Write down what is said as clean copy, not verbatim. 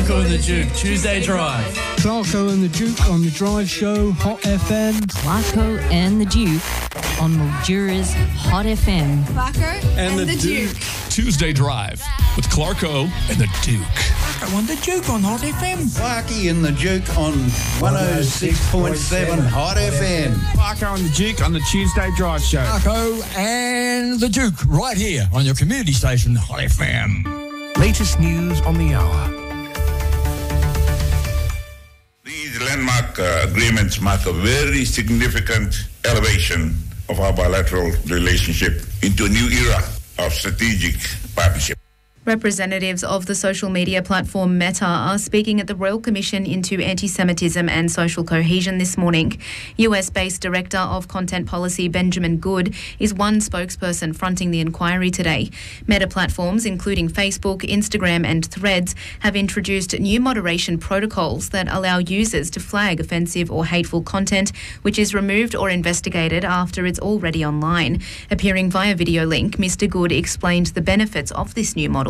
Clarko and the Duke, Tuesday Drive. Clarko and the Duke on the Drive Show, Hot FM. Clarko and the Duke on Mildura's Hot FM. Clarko and the Duke. Tuesday Drive with Clarko and the Duke. Clarko and the Duke on Hot FM. Clarky and the Duke on 106.7 Hot FM. Clarko and the Duke on the Tuesday Drive Show. Clarko and the Duke right here on your community station, Hot FM. Latest news on the hour. These landmark agreements mark a very significant elevation of our bilateral relationship into a new era of strategic partnership. Representatives of the social media platform Meta are speaking at the Royal Commission into Anti-Semitism and Social Cohesion this morning. US-based Director of Content Policy Benjamin Good is one spokesperson fronting the inquiry today. Meta platforms, including Facebook, Instagram and Threads, have introduced new moderation protocols that allow users to flag offensive or hateful content, which is removed or investigated after it's already online. Appearing via video link, Mr. Good explained the benefits of this new model.